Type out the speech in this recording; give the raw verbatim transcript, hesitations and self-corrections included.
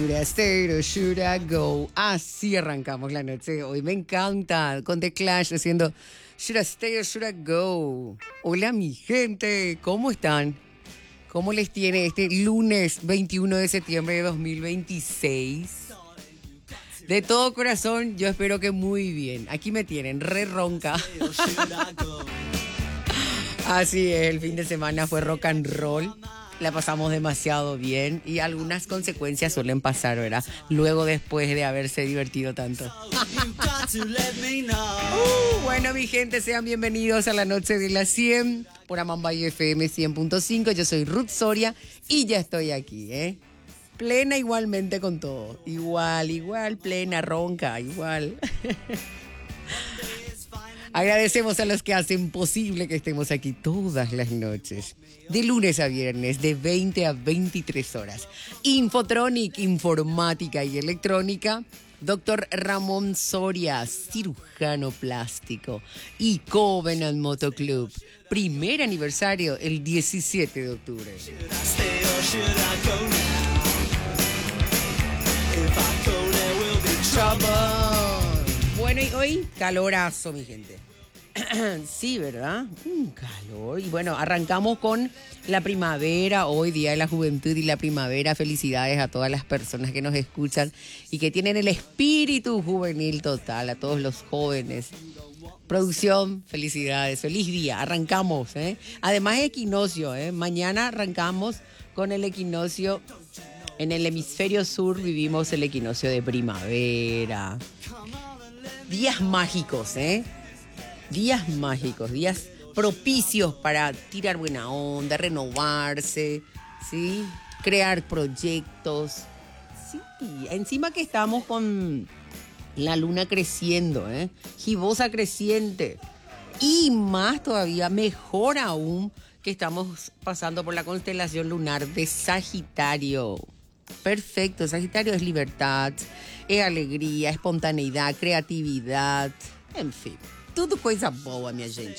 Should I stay or should I go? Así arrancamos la noche de hoy. Me encanta. Con The Clash haciendo Should I stay or should I go? Hola mi gente, ¿cómo están? ¿Cómo les tiene este lunes veintiuno de septiembre de dos mil veintiséis? De todo corazón, yo espero que muy bien. Aquí me tienen, re ronca. Así es, el fin de semana fue rock and roll. La pasamos demasiado bien y algunas consecuencias suelen pasar, ¿verdad? Luego, después de haberse divertido tanto. uh, bueno, mi gente, sean bienvenidos a la noche de las cien por Amambay F M cien punto cinco. Yo soy Ruth Soria y ya estoy aquí, ¿eh? Plena igualmente con todo. Igual, igual, plena, ronca, igual. Agradecemos a los que hacen posible que estemos aquí todas las noches, de lunes a viernes, de veinte a veintitrés horas. Infotronic, informática y electrónica. Doctor Ramón Soria, cirujano plástico. Y Covenant Motoclub, primer aniversario el diecisiete de octubre. Bueno, y hoy calorazo, mi gente. Sí, ¿verdad? Un calor. Y bueno, arrancamos con la primavera, hoy Día de la Juventud y la Primavera. Felicidades a todas las personas que nos escuchan y que tienen el espíritu juvenil total, a todos los jóvenes. Producción, felicidades, feliz día. Arrancamos, ¿eh? Además es equinoccio, ¿eh? Mañana arrancamos con el equinoccio. En el hemisferio sur vivimos el equinoccio de primavera. Días mágicos, ¿eh? Días mágicos, días propicios para tirar buena onda, renovarse, ¿sí? Crear proyectos. Sí, encima que estamos con la luna creciendo, ¿eh? Gibosa creciente. Y más todavía, mejor aún, que estamos pasando por la constelación lunar de Sagitario. Perfecto, Sagitario es libertad, es alegría, espontaneidad, creatividad, en fin, tudo coisa boa, minha gente.